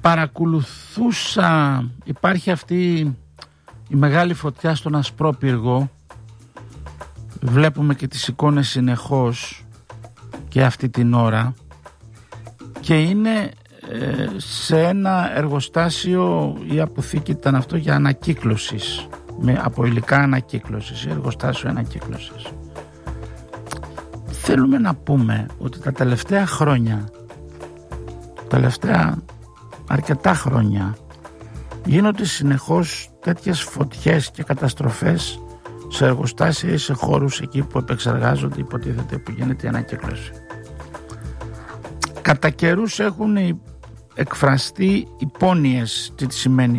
παρακολουθούσα, υπάρχει αυτή η μεγάλη φωτιά στον Ασπρόπυργο, βλέπουμε και τις εικόνες συνεχώς και αυτή την ώρα, και είναι σε ένα εργοστάσιο, η αποθήκη ήταν αυτό για ανακύκλωσης, από υλικά ανακύκλωσης, εργοστάσιο ανακύκλωσης. Θέλουμε να πούμε ότι τα τελευταία χρόνια, τελευταία αρκετά χρόνια, γίνονται συνεχώς τέτοιες φωτιές και καταστροφές σε εργοστάσια ή σε χώρους εκεί που επεξεργάζονται, υποτίθεται, που γίνεται η ανακύκλωση. Κατά καιρούς έχουν εκφραστεί υπόνοιες τι σημαίνει